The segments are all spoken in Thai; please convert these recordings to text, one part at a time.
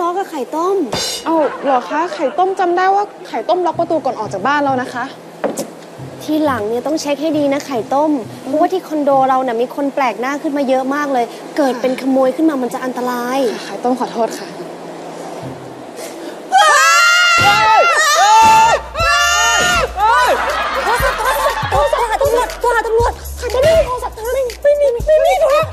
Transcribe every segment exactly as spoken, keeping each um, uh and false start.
อกอะไข่ต้มเอ้าเหรอคะไข่ต้มจำได้ว่าไข่ต้มล็อกประตูก่อนออกจากบ้านแล้วนะคะทีหลังเนี่ยต้องเช็คให้ดีนะไข่ต้มเพราะว่าที่คอนโดเราเนี่ยมีคนแปลกหน้าขึ้นมาเยอะมากเลยเกิดเป็นขโมยขึ้นมามันจะอันตรายไข่ต้มขอโทษค่ะโทรศัพท์โทรศัพท์โทรหาตำรวจโทรหาตำรวจไข่ต้มไม่มีโทรศัพท์ไม่มีไม่มีไม่มีโทรศัพท์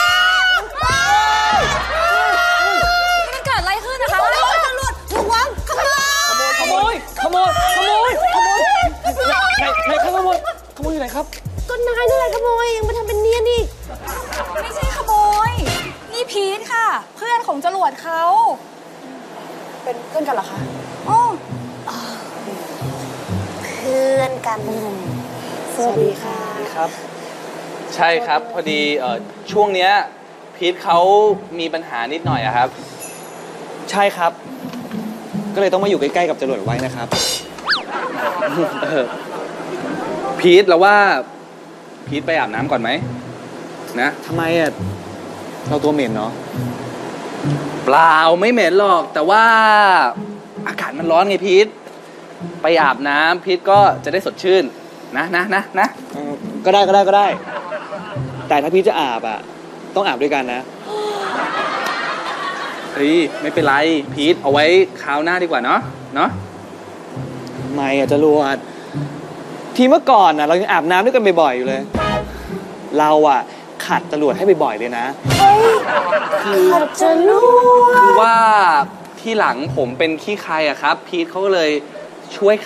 มันเกิดอะไรขึ้นนะคะตำรวจตำรวจระวังขโมยขโมยขโมยขโมยขโมยไหนไหนขโมยขโมยอยู่ไหนครับก็นายนั่นแหละขโมยยังมาทำเป็นเนียนอีกไม่ใช่ขโมยนี่พีทค่ะเพื่อนของจรวดเขาเป็นเพื่อนกันเหรอคะอ๋อเพื่อนกันสวัสดีค่ะครับใช่ครับพอดีเอ่อช่วงเนี้ยพีทเขามีปัญหานิดหน่อยอะครับใช่ครับก็เลยต้องมาอยู่ใกล้ๆกับจรวดไว้นะครับพีทเราว่าพีทไปอาบน้ำก่อนไหมนะทำไมอ่ะเราตัวเหม็นเนาะเปล่าไม่เหม็นหรอกแต่ว่าอากาศมันร้อนไงพีทไปอาบน้ำพีทก็จะได้สดชื่นนะนะนะนะก็ได้ก็ได้ก็ได้แต่ถ้าพีทจะอาบอ่ะต้องอาบด้วยกันนะเฮ้ยไม่เป็นไรพีทเอาไว้คราวหน้าดีกว่าเนาะเนาะไม่อ่ะจรวดทีเมื่อก่อนอ่ะเรายังอาบน้ำด้วยกันบ่อยๆอยู่เลยเราอ่ะขัดจรวดให้บ่อยๆเลยนะคือขัดจรวดคือว่าที่หลังผมเป็นขี้ใครอะครับพีทเขาก็เลยช่วย